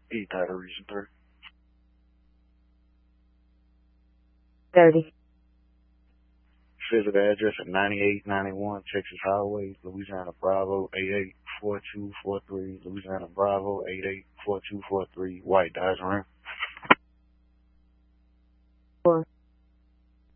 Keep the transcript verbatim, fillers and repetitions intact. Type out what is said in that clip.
E title region three. thirty. Physical address at ninety-eight ninety-one Texas Highway, Louisiana Bravo eight eight four two four three, Louisiana Bravo eight eight four two four three, White Dodge Ram. four.